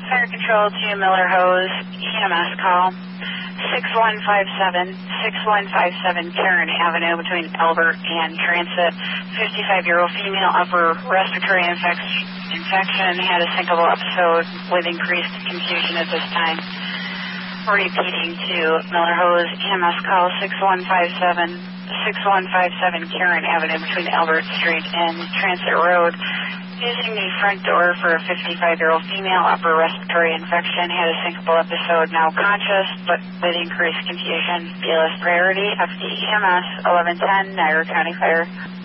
Fire Control to Miller Hose, EMS call. 6157 Karen Avenue between Albert and Transit. 55-year-old female upper respiratory infection had a syncopal episode with increased confusion at this time. Repeating to Miller Hose, EMS call 6157 Karen Avenue between Albert Street and Transit Road. Using the front door for a 55-year-old female upper respiratory infection, had a syncopal episode, now conscious, but with increased confusion. BLS priority, FD EMS, 1110, Niagara County Fire.